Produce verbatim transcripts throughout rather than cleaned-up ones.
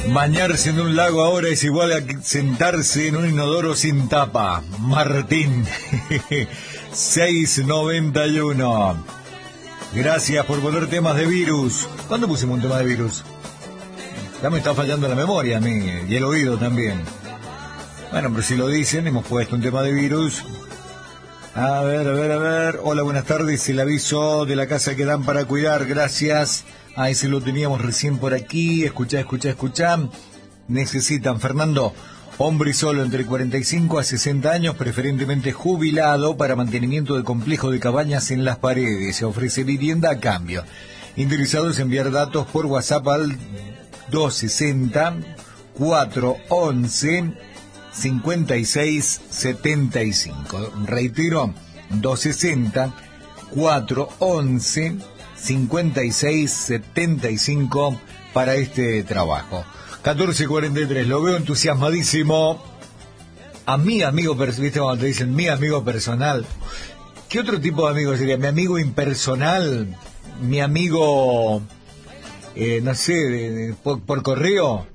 Bañarse en un lago ahora es igual a sentarse en un inodoro sin tapa. Martín, seiscientos noventa y uno. Gracias por poner temas de Virus. ¿Cuándo pusimos un tema de Virus? Ya me está fallando la memoria a mí, y el oído también. Bueno, pero si lo dicen, hemos puesto un tema de Virus. A ver, a ver, a ver. Hola, buenas tardes. El aviso de la casa que dan para cuidar. Gracias. Ah, ese lo teníamos recién por aquí. Escuchá, escuchá, escuchá. Necesitan, Fernando, hombre solo entre cuarenta y cinco a sesenta años, preferentemente jubilado, para mantenimiento de complejo de cabañas en Las Paredes. Se ofrece vivienda a cambio. Interesados, enviar datos por WhatsApp al doscientos sesenta, cuatrocientos once, cincuenta y seis setenta y cinco. Reitero, doscientos sesenta, cuatrocientos once, cincuenta y seis setenta y cinco para este trabajo. catorce cuarenta y tres, lo veo entusiasmadísimo a mi amigo, ¿viste cuando te dicen mi amigo personal? ¿Qué otro tipo de amigo sería? Mi amigo impersonal, mi amigo, eh, no sé, de, de, por, por correo.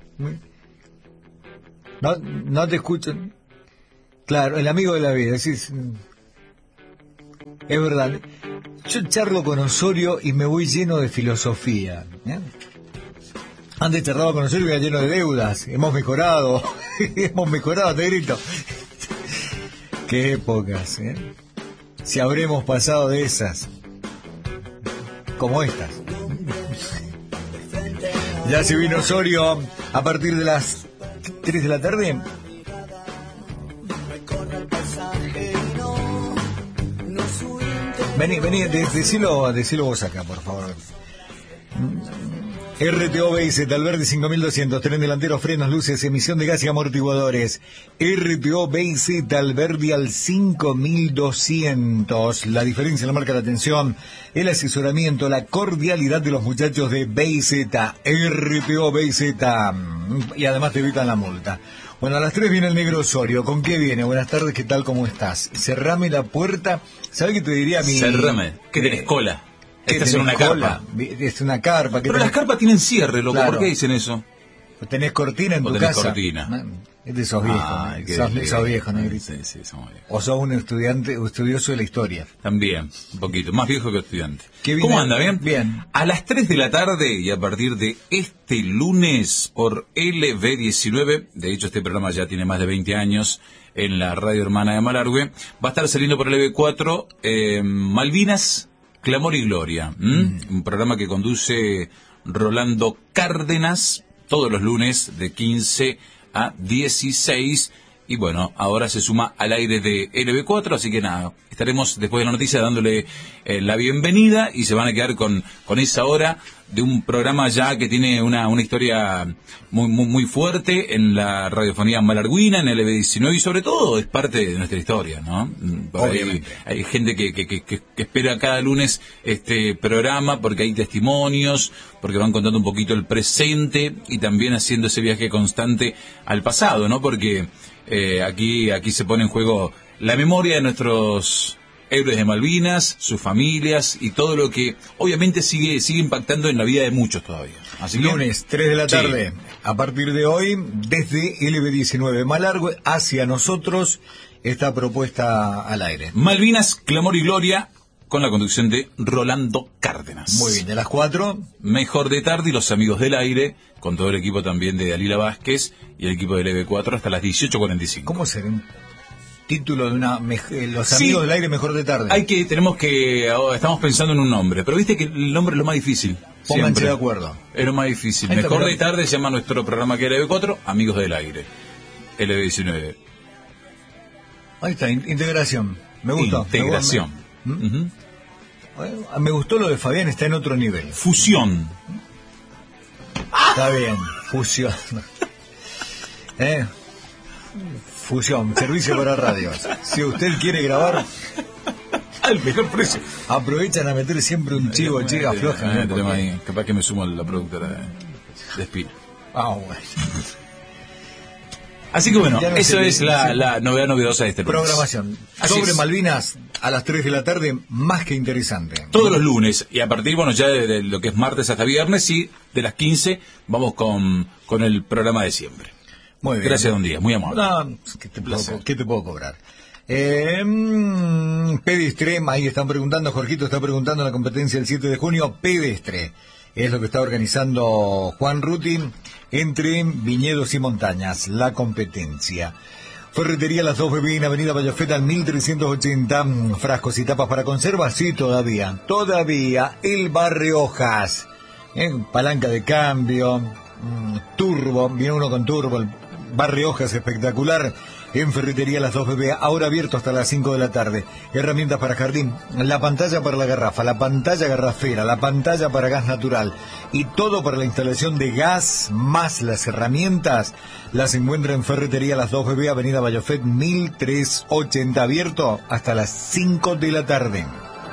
No, no te escucho. Claro, el amigo de la vida, decís, es verdad. Yo charlo con Osorio y me voy lleno de filosofía, ¿eh? Antes charlaba con Osorio y me iba lleno de deudas. Hemos mejorado, hemos mejorado, te grito. Qué épocas, ¿eh? Si habremos pasado de esas, como estas. Ya se vino Osorio a partir de las tres de la tarde. Vení, vení, decilo, decilo vos acá, por favor. R T O B I Z, Alberdi cinco mil doscientos, tren delantero, frenos, luces, emisión de gas y amortiguadores. R T O B I Z, Alberdi al cinco mil doscientos. La diferencia la marca de atención, el asesoramiento, la cordialidad de los muchachos de B I Z. R T O B I Z. Y además te evitan la multa. Bueno, a las tres viene el negro Osorio. ¿Con qué viene? Buenas tardes, ¿qué tal? ¿Cómo estás? Cerrame la puerta. ¿Sabes qué te diría a mí? Cerrame. ¿Qué tenés, cola? Esta es una cola? carpa. Es una carpa. Pero tenés? las carpas tienen cierre, loco. Claro. ¿Por qué dicen eso? ¿Tenés cortina en ¿O tu tenés casa? cortina? Es de esos viejos. Ah, ¿no? qué sos, lindo. sos viejo, ¿no? Sí, sí, somos viejos. O sos un estudiante, un estudioso de la historia. También, un poquito. Más viejo que estudiante. ¿Qué viene? ¿Cómo anda? ¿Bien? Bien. A las tres de la tarde y a partir de este lunes por L V diecinueve, de hecho este programa ya tiene más de veinte años en la radio hermana de Malargüe, va a estar saliendo por L V cuatro eh, Malvinas, Clamor y Gloria. ¿m? Mm. Un programa que conduce Rolando Cárdenas todos los lunes de quince a dieciséis. Y bueno, ahora se suma al aire de L V cuatro, así que nada, estaremos después de la noticia dándole eh, la bienvenida y se van a quedar con, con esa hora de un programa ya que tiene una, una historia muy, muy, muy fuerte en la radiofonía malargüina, en L V diecinueve, y sobre todo es parte de nuestra historia, ¿no? Obviamente. Hay, hay gente que, que, que, que espera cada lunes este programa porque hay testimonios, porque van contando un poquito el presente y también haciendo ese viaje constante al pasado, ¿no? Porque Eh, aquí, aquí se pone en juego la memoria de nuestros héroes de Malvinas, sus familias y todo lo que obviamente sigue, sigue impactando en la vida de muchos todavía. Así que, lunes, tres de la tarde, sí. A partir de hoy, desde L V diecinueve Malargüe hacia nosotros, esta propuesta al aire. Malvinas, Clamor y Gloria, con la conducción de Rolando Cárdenas. Muy bien, de las cuatro. Mejor de tarde y los amigos del aire, con todo el equipo también de Dalila Vázquez y el equipo del L V cuatro hasta las dieciocho cuarenta y cinco. ¿Cómo será un título de una... eh, los Sí. amigos del aire mejor de tarde? Hay que, tenemos que, ahora estamos pensando en un nombre, pero viste que el nombre es lo más difícil. Pónganse siempre. de acuerdo. Es lo más difícil. Ahí está, Mejor pero- de tarde se llama nuestro programa que es L V cuatro, Amigos del Aire. L V diecinueve. Ahí está, in- integración. Me gustó. Integración. Me, Ujú. me- me gustó lo de Fabián, está en otro nivel. Fusión. Está bien, fusión. ¿Eh? Fusión, servicio para radios. Si usted quiere grabar, Al mejor precio. aprovechan a meter siempre un chivo, chica floja. Eh, ¿no? tema Porque- ahí. Capaz que me sumo a la productora de, de Espino. Ah, bueno. Así que bueno, Ya no eso sé, es la, sí. la novedad novedosa de este lunes. Programación. Así Sobre es. Malvinas, a las tres de la tarde, más que interesante. Todos los lunes, y a partir, bueno, ya de, de lo que es martes hasta viernes, y de las quince vamos con, con el programa de siempre. Muy bien. Gracias, don Díaz, muy amable. No, ¿qué te puedo, Placer. ¿qué te puedo cobrar? Eh, mm, pedestre, ahí están preguntando, Jorgito está preguntando la competencia del siete de junio, pedestre. Es lo que está organizando Juan Ruti entre viñedos y montañas, la competencia. Ferretería Las Dos Bebés en Avenida Vallafeta, mil trescientos ochenta, frascos y tapas para conserva, sí, todavía, todavía, el Barrio Hojas, eh, palanca de cambio, mm, turbo, viene uno con turbo, el Barrio Hojas espectacular, en Ferretería Las Dos Bebés, ahora abierto hasta las cinco de la tarde, herramientas para jardín, la pantalla para la garrafa, la pantalla garrafera, la pantalla para gas natural y todo para la instalación de gas más las herramientas, las encuentra en Ferretería Las Dos Bebés, Avenida Vallafet, mil trescientos ochenta, abierto hasta las cinco de la tarde.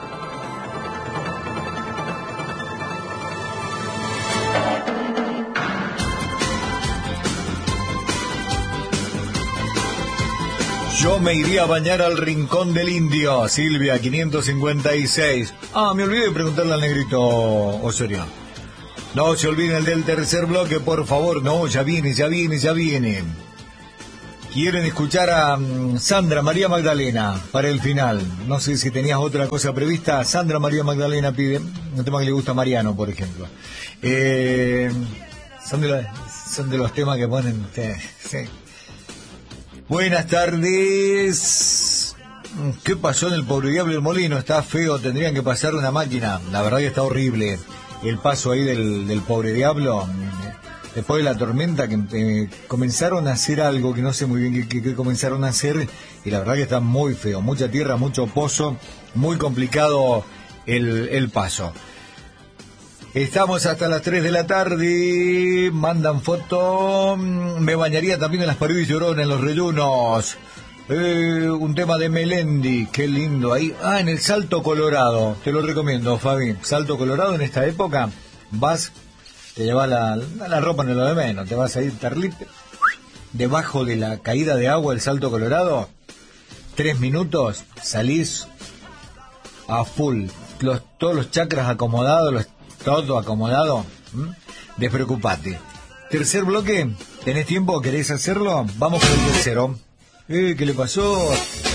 Yo me iría a bañar al Rincón del Indio, Silvia, quinientos cincuenta y seis. Ah, me olvidé de preguntarle al negrito Osorio. No se olviden del tercer bloque, por favor. No, ya viene, ya viene, ya viene. Quieren escuchar a um, Sandra María Magdalena para el final. No sé si tenías otra cosa prevista. Sandra María Magdalena pide un tema que le gusta a Mariano, por ejemplo. Eh, son, de los, son de los temas que ponen ustedes. Sí. Buenas tardes. ¿Qué pasó en el Pobre Diablo del Molino? Está feo, tendrían que pasar una máquina. La verdad que está horrible el paso ahí del, del Pobre Diablo. Después de la tormenta, que eh, comenzaron a hacer algo que no sé muy bien qué, qué, qué comenzaron a hacer, y la verdad que está muy feo. Mucha tierra, mucho pozo, muy complicado el, el paso. Estamos hasta las tres de la tarde, mandan foto, me bañaría también en las Paredes Lloronas, en los Reyunos, eh, un tema de Melendi, qué lindo ahí, ah, en el Salto Colorado, te lo recomiendo, Fabi, Salto Colorado en esta época, vas, te llevas la, la ropa en lo de menos, te vas a ir tarlite, debajo de la caída de agua del Salto Colorado, tres minutos, salís a full, los, todos los chakras acomodados, los todo acomodado, ¿Mm? Despreocupate. Tercer bloque, ¿tenés tiempo? ¿Querés hacerlo? Vamos con el tercero. Eh, ¿qué le pasó?